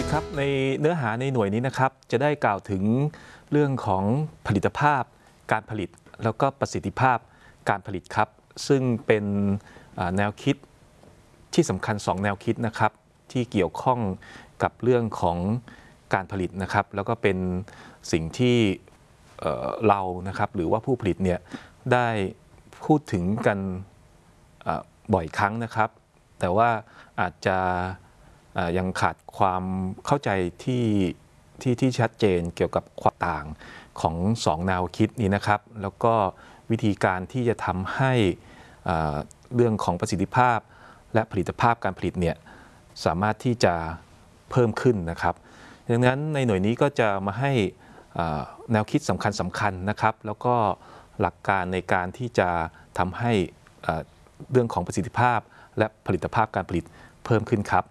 ครับในเนื้อหาในหน่วยนี้นะครับจะได้กล่าวถึงเรื่องของผลิตภาพการผลิตแล้วก็ประสิทธิภาพการผลิตครับซึ่งเป็นแนวคิดที่สำคัญ2แนวคิดนะครับที่เกี่ยวข้องกับเรื่องของการผลิตนะครับแล้วก็เป็นสิ่งที่เรานะครับหรือว่าผู้ผลิตเนี่ยได้พูดถึงกันบ่อยครั้งนะครับแต่ว่าอาจจะยังขาดความเข้าใจที่ชัดเจนเกี่ยวกับความต่างของ2แนวคิดนี้นะครับแล้วก็วิธีการที่จะทำให้เรื่องของประสิทธิภาพและผลิตภาพการผลิตเนี่ยสามารถที่จะเพิ่มขึ้นนะครับดังนั้นในหน่วยนี้ก็จะมาให้แนวคิดสำคัญนะครับแล้วก็หลักการในการที่จะทำให้เรื่องของประสิทธิภาพและผลิตภาพการผลิตเพิ่มขึ้นครับ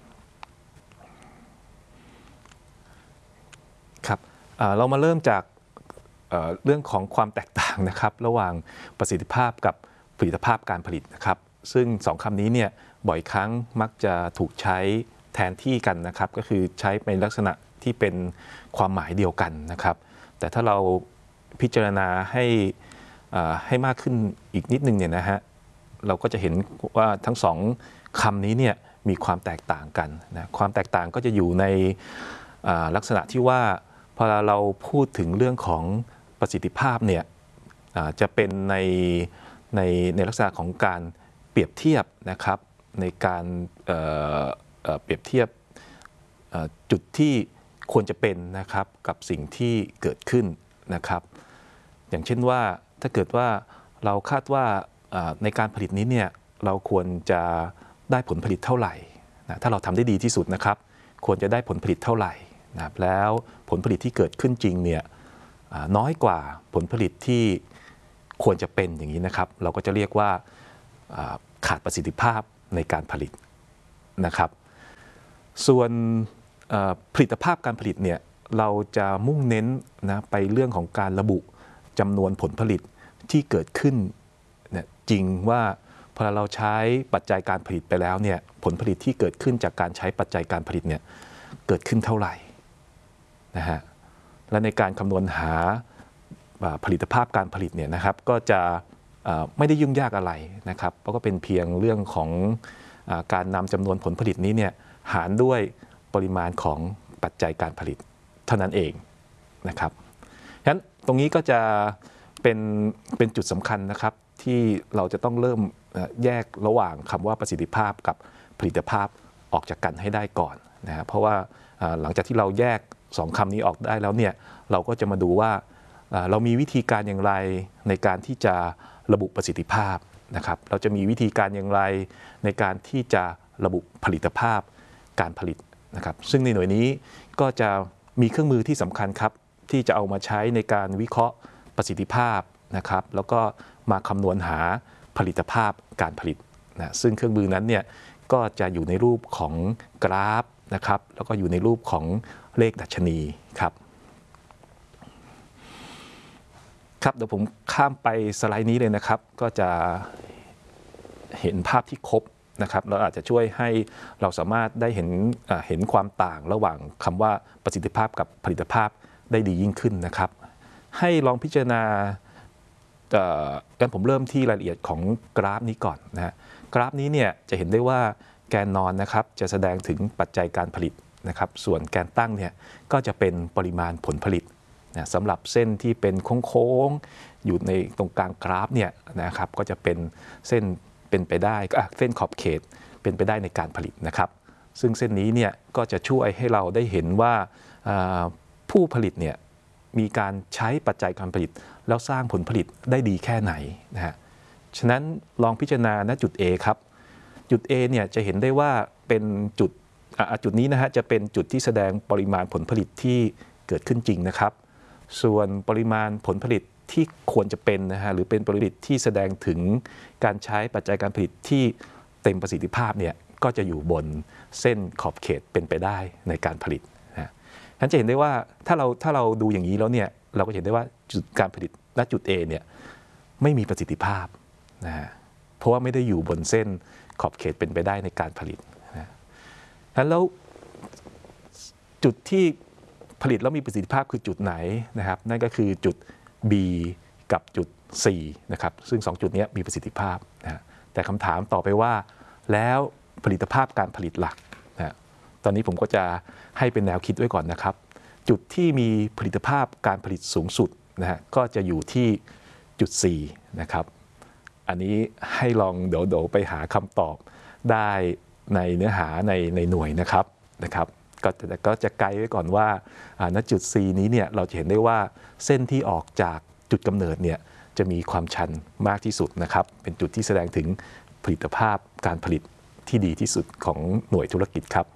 เรามาเริ่มจากเรื่องของความแตกต่างนะครับระหว่างประสิทธิภาพกับผลิตภาพการผลิตนะครับซึ่ง2คำนี้เนี่ยบ่อยครั้งมักจะถูกใช้แทนที่กันนะครับก็คือใช้ในลักษณะที่เป็นความหมายเดียวกันนะครับแต่ถ้าเราพิจารณาให้มากขึ้นอีกนิดนึงเนี่ยนะฮะเราก็จะเห็นว่าทั้ง2คำนี้เนี่ยมีความแตกต่างกันนะความแตกต่างก็จะอยู่ในลักษณะที่ว่าพอเราพูดถึงเรื่องของประสิทธิภาพเนี่ยจะเป็นในลักษณะของการเปรียบเทียบนะครับในการเปรียบเทียบจุดที่ควรจะเป็นนะครับกับสิ่งที่เกิดขึ้นนะครับอย่างเช่นว่าถ้าเกิดว่าเราคาดว่าในการผลิตนี้เนี่ยเราควรจะได้ผลผลิตเท่าไหร่นะถ้าเราทำได้ดีที่สุดนะครับควรจะได้ผลผลิตเท่าไหร่นะแล้วผลผลิตที่เกิดขึ้นจริงเนี่ยน้อยกว่าผลผลิตที่ควรจะเป็นอย่างนี้นะครับเราก็จะเรียกว่าขาดประสิทธิภาพในการผลิตนะครับส่วนผลิตภาพการผลิตเนี่ยเราจะมุ่งเน้นนะไปเรื่องของการระบุจำนวนผลผลิตที่เกิดขึ้นเนี่ยจริงว่าพอเราใช้ปัจจัยการผลิตไปแล้วเนี่ยผลผลิตที่เกิดขึ้นจากการใช้ปัจจัยการผลิตเนี่ยเกิดขึ้นเท่าไหร่นะฮะและในการคำนวณหาผลิตภาพการผลิตเนี่ยนะครับก็จะไม่ได้ยุ่งยากอะไรนะครับเพราะก็เป็นเพียงเรื่องของการนำจำนวนผลผลิตนี้เนี่ยหารด้วยปริมาณของปัจจัยการผลิตเท่านั้นเองนะครับฉะนั้นตรงนี้ก็จะเป็นจุดสำคัญนะครับที่เราจะต้องเริ่มแยกระหว่างคำว่าประสิทธิภาพกับผลิตภาพออกจากกันให้ได้ก่อนนะเพราะว่าหลังจากที่เราแยก2คำนี้ออกได้แล้วเนี่ยเราก็จะมาดูว่าเรามีวิธีการอย่างไรในการที่จะระบุประสิทธิภาพนะครับเราจะมีวิธีการอย่างไรในการที่จะระบุผลิตภาพการผลิตนะครับซึ่งในหน่วยนี้ก็จะมีเครื่องมือที่สำคัญครับที่จะเอามาใช้ในการวิเคราะห์ประสิทธิภาพนะครับแล้วก็มาคำนวณหาผลิตภาพการผลิตนะซึ่งเครื่องมือนั้นเนี่ยก็จะอยู่ในรูปของกราฟนะครับแล้วก็อยู่ในรูปของเลขดัชนีครับครับเดี๋ยวผมข้ามไปสไลด์นี้เลยนะครับก็จะเห็นภาพที่ครบนะครับเราอาจจะช่วยให้เราสามารถได้เห็นความต่างระหว่างคำว่าประสิทธิภาพกับผลิตภาพได้ดียิ่งขึ้นนะครับให้ลองพิจารณากันผมเริ่มที่รายละเอียดของกราฟนี้ก่อนนะฮะกราฟนี้เนี่ยจะเห็นได้ว่าแกนนอนนะครับจะแสดงถึงปัจจัยการผลิตนะครับส่วนแกนตั้งเนี่ยก็จะเป็นปริมาณผลผลิตนะสำหรับเส้นที่เป็นโค้งๆอยู่ในตรงกลางกราฟเนี่ยนะครับก็จะเป็นเส้นเป็นไปได้เส้นขอบเขตเป็นไปได้ในการผลิตนะครับซึ่งเส้นนี้เนี่ยก็จะช่วยให้เราได้เห็นว่าผู้ผลิตเนี่ยมีการใช้ปัจจัยการผลิตแล้วสร้างผลผลิตได้ดีแค่ไหนนะฮะฉะนั้นลองพิจารณาณจุด A ครับจุด A เนี่ยจะเห็นได้ว่าเป็นจุดนี้นะฮะจะเป็นจุดที่แสดงปริมาณผลผลิตที่เกิดขึ้นจริงนะครับส่วนปริมาณผลผลิตที่ควรจะเป็นนะฮะหรือเป็นผลผลิตที่แสดงถึงการใช้ปัจจัยการผลิตที่เต็มประสิทธิภาพเนี่ยก็จะอยู่บนเส้นขอบเขตเป็นไปได้ในการผลิตนะฉะนั้นจะเห็นได้ว่าถ้าเราดูอย่างนี้แล้วเนี่ยเราก็เห็นได้ว่าจุดการผลิตณจุด A เนี่ยไม่มีประสิทธิภาพนะฮะเพราะว่าไม่ได้อยู่บนเส้นขอบเขตเป็นไปได้ในการผลิตนะแล้วจุดที่ผลิตแล้วมีประสิทธิภาพคือจุดไหนนะครับนั่นก็คือจุด B กับจุด C นะครับซึ่ง2จุดนี้มีประสิทธิภาพนะแต่คำถามต่อไปว่าแล้วผลิตภาพการผลิตหลักนะตอนนี้ผมก็จะให้เป็นแนวคิดไว้ก่อนนะครับจุดที่มีผลิตภาพการผลิตสูงสุดนะฮะก็จะอยู่ที่จุด C นะครับอันนี้ให้ลองเดี๋ยวไปหาคำตอบได้ในเนื้อหาในหน่วยนะครับก็จะไกด์ไว้ก่อนว่าณจุด C นี้เนี่ยเราจะเห็นได้ว่าเส้นที่ออกจากจุดกำเนิดเนี่ยจะมีความชันมากที่สุดนะครับเป็นจุดที่แสดงถึงผลิตภาพการผลิตที่ดีที่สุดของหน่วยธุรกิจครับ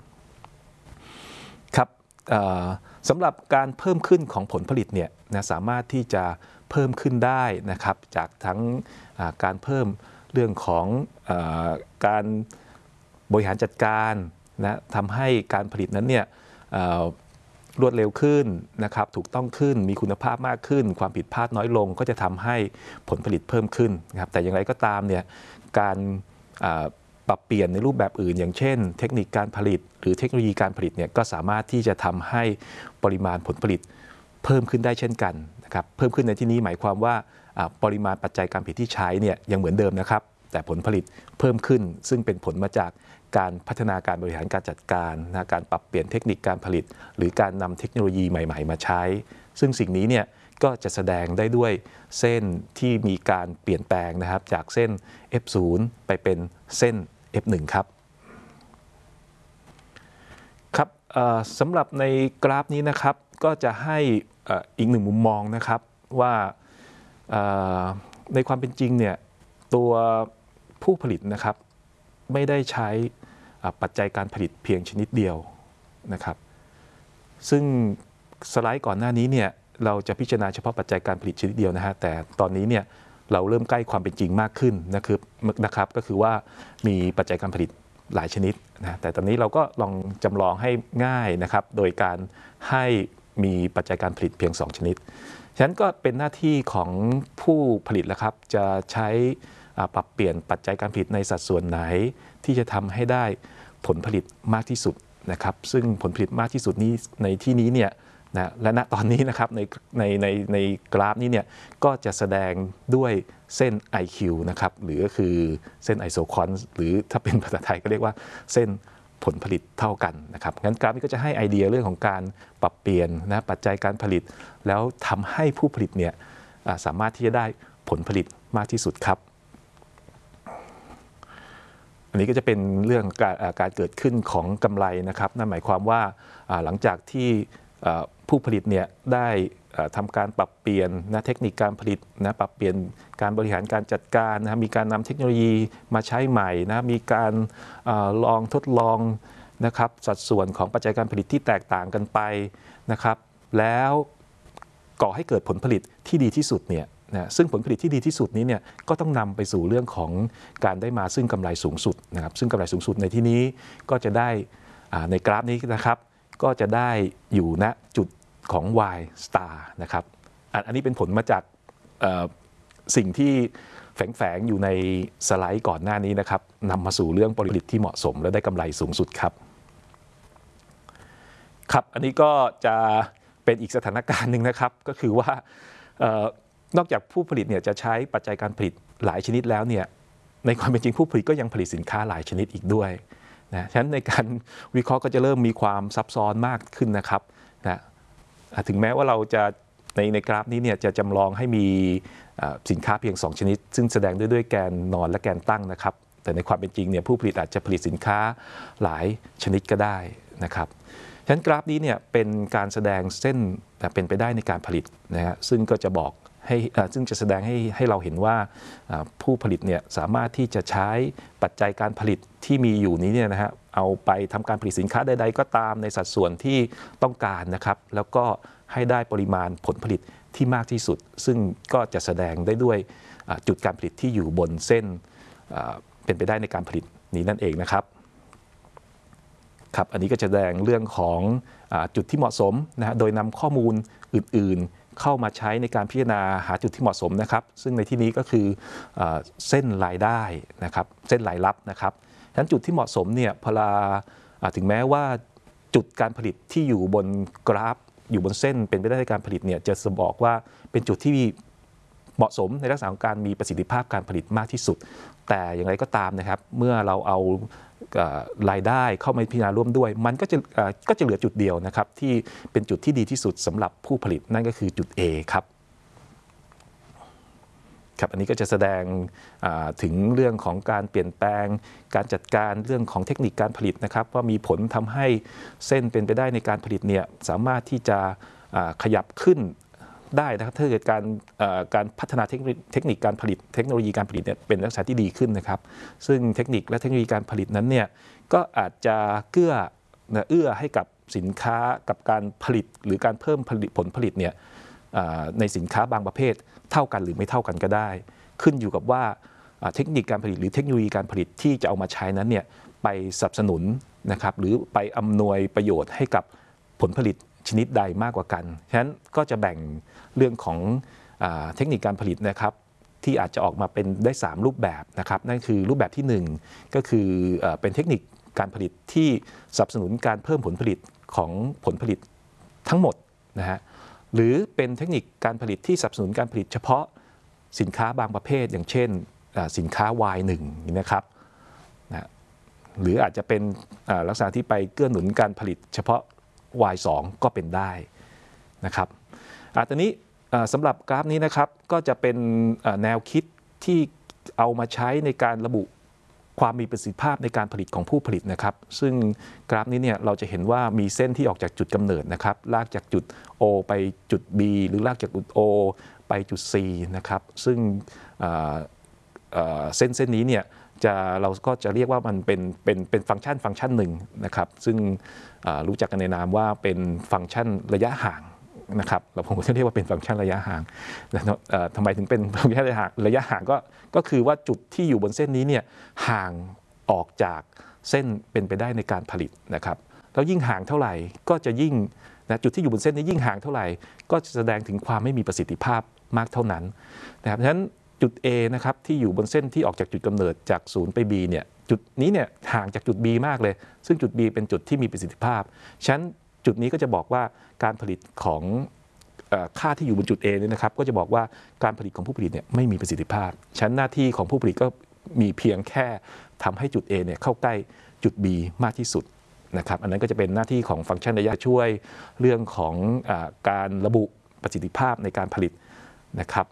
สำหรับการเพิ่มขึ้นของผลผลิตเนี่ยนะสามารถที่จะเพิ่มขึ้นได้นะครับจากทั้งการเพิ่มเรื่องของการบริหารจัดการนะทำให้การผลิตนั้นเนี่ยรวดเร็วขึ้นนะครับถูกต้องขึ้นมีคุณภาพมากขึ้นความผิดพลาดน้อยลงก็จะทำให้ผลผลิตเพิ่มขึ้นนะครับแต่อย่างไรก็ตามเนี่ยการปรับเปลี่ยนในรูปแบบอื่นอย่างเช่นเทคนิคการผลิตหรือเทคโนโลยีการผลิตเนี่ยก็สามารถที่จะทำให้ปริมาณผลผลิตเพิ่มขึ้นได้เช่นกันนะครับเพิ่มขึ้นในที่นี้หมายความว่าปริมาณปัจจัยการผลิตที่ใช้เนี่ยยังเหมือนเดิมนะครับแต่ผลผลิตเพิ่มขึ้นซึ่งเป็นผลมาจากการพัฒนาการบริหารการจัดการนะการปรับเปลี่ยนเทคนิคการผลิตหรือการนำเทคโนโลยีใหม่ๆมาใช้ซึ่งสิ่งนี้เนี่ยก็จะแสดงได้ด้วยเส้นที่มีการเปลี่ยนแปลงนะครับจากเส้น F0 ไปเป็นเส้น F1 ครับสำหรับในกราฟนี้นะครับก็จะให้อีกหนึ่งมุมมองนะครับว่าในความเป็นจริงเนี่ยตัวผู้ผลิตนะครับไม่ได้ใช้ปัจจัยการผลิตเพียงชนิดเดียวนะครับซึ่งสไลด์ก่อนหน้านี้เนี่ยเราจะพิจารณาเฉพาะปัจจัยการผลิตชนิดเดียวนะฮะแต่ตอนนี้เนี่ยเราเริ่มใกล้ความเป็นจริงมากขึ้นนะครับก็คือว่ามีปัจจัยการผลิตหลายชนิดนะแต่ตอนนี้เราก็ลองจำลองให้ง่ายนะครับโดยการให้มีปัจจัยการผลิตเพียง2ชนิดฉะนั้นก็เป็นหน้าที่ของผู้ผลิตแล้วครับจะใช้ปรับเปลี่ยนปัจจัยการผลิตในสัดส่วนไหนที่จะทำให้ได้ผลผลิตมากที่สุดนะครับซึ่งผลผลิตมากที่สุดนี้ในที่นี้เนี่ยนะและณตอนนี้นะครับในกราฟนี้เนี่ยก็จะแสดงด้วยเส้น IQ นะครับหรือก็คือเส้น isocons หรือถ้าเป็นภาษาไทยก็เรียกว่าเส้นผลผลิตเท่ากันนะครับงั้นกราฟนี้ก็จะให้ไอเดียเรื่องของการปรับเปลี่ยนนะปัจจัยการผลิตแล้วทำให้ผู้ผลิตเนี่ยสามารถที่จะได้ผลผลิตมากที่สุดครับอันนี้ก็จะเป็นเรื่องการเกิดขึ้นของกำไรนะครับนั่นหมายความว่าหลังจากที่ผู้ผลิตเนี่ยได้ทำการปรับเปลี่ยนนะเทคนิคการผลิตนะปรับเปลี่ยนการบริหารการจัดการนะมีการนำเทคโนโลยีมาใช้ใหม่นะมีการลองทดลองนะครับสัดส่วนของปัจจัยการผลิตที่แตกต่างกันไปนะครับแล้วก่อให้เกิดผลผลิตที่ดีที่สุดเนี่ยนะซึ่งผลผลิตที่ดีที่สุดนี้เนี่ยก็ต้องนำไปสู่เรื่องของการได้มาซึ่งกำไรสูงสุดนะครับซึ่งกำไรสูงสุดในที่นี้ก็จะได้ในกราฟนี้นะครับก็จะได้อยู่ณจุดของ Y star นะครับอันนี้เป็นผลมาจากสิ่งที่แฝงอยู่ในสไลด์ก่อนหน้านี้นะครับนำมาสู่เรื่องผลผลิตที่เหมาะสมและได้กำไรสูงสุดครับอันนี้ก็จะเป็นอีกสถานการณ์หนึ่งนะครับก็คือว่านอกจากผู้ผลิตเนี่ยจะใช้ปัจจัยการผลิตหลายชนิดแล้วเนี่ยในความเป็นจริงผู้ผลิตก็ยังผลิตสินค้าหลายชนิดอีกด้วยนะฉะนั้นในการวิเคราะห์ก็จะเริ่มมีความซับซ้อนมากขึ้นนะครับนะถึงแม้ว่าเราจะในกราฟนี้เนี่ยจะจำลองให้มีสินค้าเพียง2ชนิดซึ่งแสดงด้วยแกนนอนและแกนตั้งนะครับแต่ในความเป็นจริงเนี่ยผู้ผลิตอาจจะผลิตสินค้าหลายชนิดก็ได้นะครับฉะนั้นกราฟนี้เนี่ยเป็นการแสดงเส้นเป็นไปได้ในการผลิตนะฮะซึ่งก็จะบอกซึ่งจะแสดงให้เราเห็นว่าผู้ผลิตเนี่ยสามารถที่จะใช้ปัจจัยการผลิตที่มีอยู่นี้เนี่ยนะฮะเอาไปทำการผลิตสินค้าใดๆก็ตามในสัดส่วนที่ต้องการนะครับแล้วก็ให้ได้ปริมาณผลผลิตที่มากที่สุดซึ่งก็จะแสดงได้ด้วยจุดการผลิตที่อยู่บนเส้นเป็นไปได้ในการผลิตนี้นั่นเองนะครับอันนี้ก็จะแสดงเรื่องของจุดที่เหมาะสมนะฮะโดยนำข้อมูลอื่นๆเข้ามาใช้ในการพิจารณาหาจุดที่เหมาะสมนะครับซึ่งในที่นี้ก็คือเส้นรายได้นะครับเส้นรายรับนะครับฉะนั้นจุดที่เหมาะสมเนี่ยพอถึงแม้ว่าจุดการผลิตที่อยู่บนกราฟอยู่บนเส้นเป็นไปได้ในการผลิตเนี่ยจะบอกว่าเป็นจุดที่เหมาะสมในลักษณะของการมีประสิทธิภาพการผลิตมากที่สุดแต่อย่างไรก็ตามนะครับเมื่อเราเอารายได้เข้ามาพิจารณาร่วมด้วยมันก็จะเหลือจุดเดียวนะครับที่เป็นจุดที่ดีที่สุดสำหรับผู้ผลิตนั่นก็คือจุด A ครับอันนี้ก็จะแสดงถึงเรื่องของการเปลี่ยนแปลงการจัดการเรื่องของเทคนิคการผลิตนะครับว่ามีผลทำให้เส้นเป็นไปได้ในการผลิตเนี่ยสามารถที่จะขยับขึ้นได้นะครับถ้าเกิดการพัฒนาเทคนิคการผลิตเทคโนโลยีการผลิตเนี่ยเป็นลักษณะที่ดีขึ้นนะครับซึ่งเทคนิคและเทคโนโลยีการผลิตนั้นเนี่ยก็อาจจะเอื้อให้กับสินค้ากับการผลิตหรือการเพิ่มผลผลิตเนี่ยในสินค้าบางประเภทเท่ากันหรือไม่เท่ากันก็ได้ขึ้นอยู่กับว่าเทคนิคการผลิตหรือเทคโนโลยีการผลิตที่จะเอามาใช้นั้นเนี่ยไปสนับสนุนนะครับหรือไปอำนวยประโยชน์ให้กับผลผลิตชนิดใดมากกว่ากันฉะนั้นก็จะแบ่งเรื่องของเทคนิคการผลิตนะครับที่อาจจะออกมาเป็นได้3รูปแบบนะครับนั่นคือรูปแบบที่1ก็คือเป็นเทคนิคการผลิตที่สนับสนุนการเพิ่มผลผลิตของผลผลิตทั้งหมดนะฮะหรือเป็นเทคนิคการผลิตที่สนับสนุนการผลิตเฉพาะสินค้าบางประเภทอย่างเช่นสินค้า Y1 นะครับนะหรืออาจจะเป็นลักษณะที่ไปเกื้อหนุนการผลิตเฉพาะ Y2 ก็เป็นได้นะครับตอนนี้สำหรับกราฟนี้นะครับก็จะเป็นแนวคิดที่เอามาใช้ในการระบุความมีประสิทธิภาพในการผลิตของผู้ผลิตนะครับซึ่งกราฟนี้เนี่ยเราจะเห็นว่ามีเส้นที่ออกจากจุดกำเนิดนะครับลากจากจุด O ไปจุด B หรือลากจากจุด O ไปจุด C นะครับซึ่งเส้นนี้เนี่ยเราก็จะเรียกว่ามันเป็นฟังก์ชันหนึ่งนะครับซึ่งรู้จักกันในนามว่าเป็นฟังก์ชันระยะห่างนะครับเราผมจะเรียกว่าเป็นฟังก์ชันระยะห่างทำไมถึงเป็นฟังก์ชันระยะห่างก็คือว่าจุดที่อยู่บนเส้นนี้เนี่ยห่างออกจากเส้นเป็นไปได้ในการผลิตนะครับแล้วยิ่งห่างเท่าไหร่ก็จะยิ่งจุดที่อยู่บนเส้นนี้ยิ่งห่างเท่าไหร่ก็จะแสดงถึงความไม่มีประสิทธิภาพมากเท่านั้นนะครับฉะนั้นจุด A นะครับที่อยู่บนเส้นที่ออกจากจุดกำเนิดจาก0ไป B เนี่ยจุดนี้เนี่ยห่างจากจุด B มากเลยซึ่งจุด B เป็นจุดที่มีประสิทธิภาพฉะนั้นจุดนี้ก็จะบอกว่าการผลิตของค่าที่อยู่บนจุด A เนี่ยนะครับก็จะบอกว่าการผลิตของผู้ผลิตเนี่ยไม่มีประสิทธิภาพฉะนั้นหน้าที่ของผู้ผลิตก็มีเพียงแค่ทำให้จุด A เนี่ยเข้าใกล้จุด B มากที่สุดนะครับอันนั้นก็จะเป็นหน้าที่ของฟังก์ชันระยะช่วยเรื่องของการระบุประสิทธิภาพในการผลิตนะครับ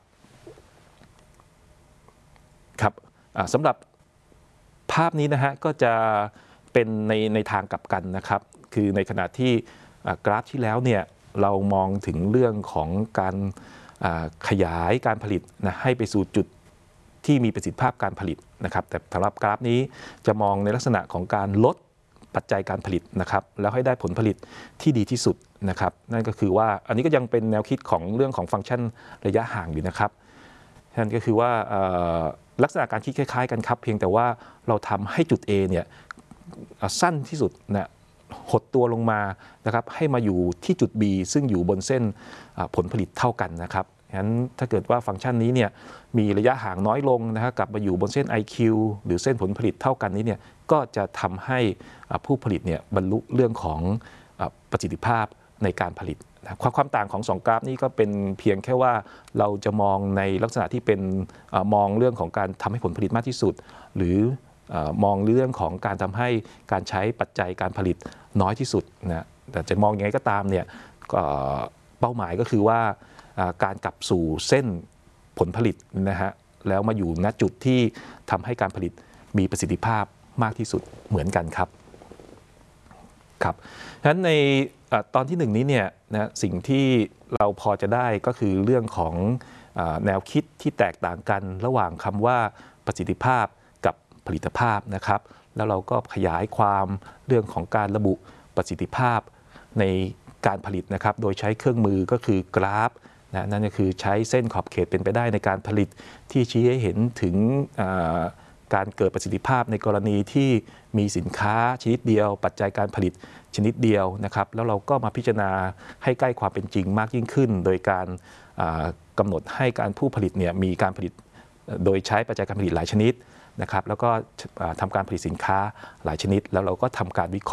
ครับสำหรับภาพนี้นะฮะก็จะเป็นในทางกลับกันนะครับคือในขณะที่กราฟที่แล้วเนี่ยเรามองถึงเรื่องของการขยายการผลิตนะให้ไปสู่จุดที่มีประสิทธิภาพการผลิตนะครับแต่สำหรับกราฟนี้จะมองในลักษณะของการลดปัจจัยการผลิตนะครับแล้วให้ได้ผลผลิตที่ดีที่สุดนะครับนั่นก็คือว่าอันนี้ก็ยังเป็นแนวคิดของเรื่องของฟังก์ชันระยะห่างอยู่นะครับนั่นก็คือว่าลักษณะการคิดคล้ายๆกันครับเพียงแต่ว่าเราทำให้จุด A เนี่ยสั้นที่สุดนะหดตัวลงมานะครับให้มาอยู่ที่จุด B ซึ่งอยู่บนเส้นผลผลิตเท่ากันนะครับงั้นถ้าเกิดว่าฟังก์ชันนี้เนี่ยมีระยะห่างน้อยลงนะครับกลับมาอยู่บนเส้น IQ หรือเส้นผลผลิตเท่ากันนี้เนี่ยก็จะทำให้ผู้ผลิตเนี่ยบรรลุเรื่องของประสิทธิภาพในการผลิตความต่างของ2กราฟนี้ก็เป็นเพียงแค่ว่าเราจะมองในลักษณะที่เป็นมองเรื่องของการทำให้ผลผลิตมากที่สุดหรือมองเรื่องของการทำให้การใช้ปัจจัยการผลิตน้อยที่สุดนะแต่จะมองยังไงก็ตามเนี่ยเป้าหมายก็คือว่าการกลับสู่เส้นผลผลิตนะฮะแล้วมาอยู่ณจุดที่ทำให้การผลิตมีประสิทธิภาพมากที่สุดเหมือนกันครับครับฉะนั้นในตอนที่1นี้เนี่ยนะสิ่งที่เราพอจะได้ก็คือเรื่องของแนวคิดที่แตกต่างกันระหว่างคำว่าประสิทธิภาพกับผลิตภาพนะครับแล้วเราก็ขยายความเรื่องของการระบุประสิทธิภาพในการผลิตนะครับโดยใช้เครื่องมือก็คือกราฟนะนั่นก็คือใช้เส้นขอบเขตเป็นไปได้ในการผลิตที่ชี้ให้เห็นถึงการเกิดประสิทธิภาพในกรณีที่มีสินค้าชนิดเดียวปัจจัยการผลิตชนิดเดียวนะครับแล้วเราก็มาพิจารณาให้ใกล้ความเป็นจริงมากยิ่งขึ้นโดยการกำหนดให้การผู้ผลิตเนี่ยมีการผลิตโดยใช้ปัจจัยการผลิตหลายชนิดนะครับแล้วก็ทำการผลิตสินค้าหลายชนิดแล้วเราก็ทำการวิเคราะห์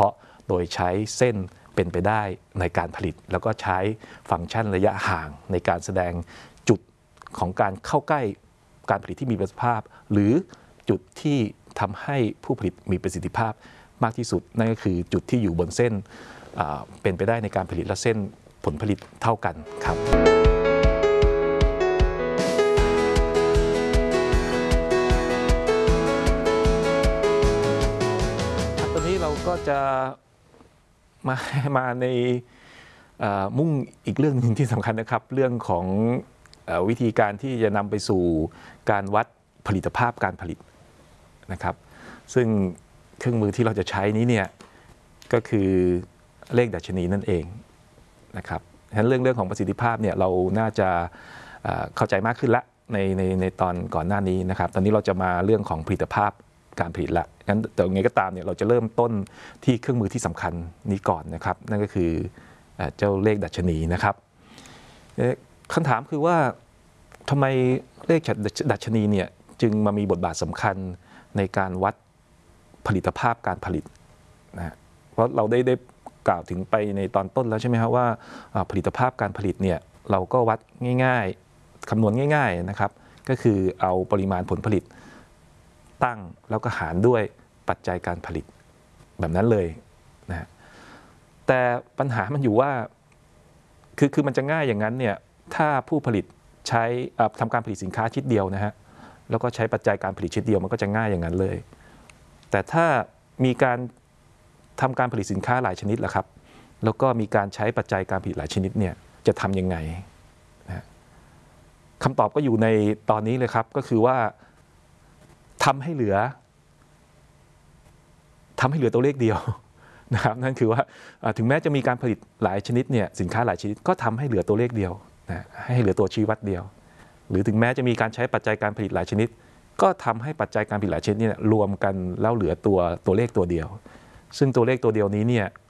โดยใช้เส้นเป็นไปได้ในการผลิตแล้วก็ใช้ฟังก์ชันระยะห่างในการแสดงจุดของการเข้าใกล้การผลิตที่มีประสิทธิภาพหรือจุดที่ทำให้ผู้ผลิตมีประสิทธิภาพมากที่สุดนั่นก็คือจุดที่อยู่บนเส้นเป็นไปได้ในการผลิตและเส้นผลผลิตเท่ากันครับตอนนี้เราก็จะมาในมุ่งอีกเรื่องหนึ่งที่สำคัญนะครับเรื่องของวิธีการที่จะนำไปสู่การวัดผลิตภาพการผลิตนะครับซึ่งเครื่องมือที่เราจะใช้นี้เนี่ยก็คือเลขดัชนีนั่นเองนะครับฉะนั้นเรื่องของประสิทธิภาพเนี่ยเราน่าจะเข้าใจมากขึ้นละในตอนก่อนหน้านี้นะครับตอนนี้เราจะมาเรื่องของผลิตภาพการผลิตละงั้นแต่ยังไงก็ตามเนี่ยเราจะเริ่มต้นที่เครื่องมือที่สำคัญนี้ก่อนนะครับนั่นก็คือเจ้าเลขดัชนีนะครับคำถามคือว่าทำไมเลขดัชนีเนี่ยจึงมามีบทบาทสำคัญในการวัดผลิตภาพการผลิตนะเพราะเราได้กล่าวถึงไปในตอนต้นแล้วใช่ไหมครับว่าผลิตภาพการผลิตเนี่ยเราก็วัดง่ายๆคำนวณง่ายๆนะครับก็คือเอาปริมาณผลผลิตตั้งแล้วก็หารด้วยปัจจัยการผลิตแบบนั้นเลยนะแต่ปัญหามันอยู่ว่าคือมันจะง่ายอย่างนั้นเนี่ยถ้าผู้ผลิตใช้ทำการผลิตสินค้าชิ้นเดียวนะฮะแล้วก็ใช้ปัจจัยการผลิตชิ้นเดียวมันก็จะง่ายอย่างนั้นเลยแต่ถ้ามีการทำการผลิตสินค้าหลายชนิดล่ะครับแล้วก็มีการใช้ปัจจัยการผลิตหลายชนิดเนี่ยจะทำยังไงนะคำตอบก็อยู่ในตอนนี้เลยครับก็คือว่าทำให้เหลือตัวเลขเดียวนะครับนั่นคือว่าถึงแม้จะมีการผลิตหลายชนิดเนี่ยสินค้าหลายชนิดก็ทำให้เหลือตัวเลขเดียวนะให้เหลือตัวชี้วัดเดียวหรือถึงแม้จะมีการใช้ปัจจัยการผลิตหลายชนิดก็ทำให้ปัจจัยการผลิตหลายชนิดเนี่ยรวมกันแล้วเหลือตัวเลขตัวเดียวซึ่งตัวเลขตัวเดียวนี้เนี่ย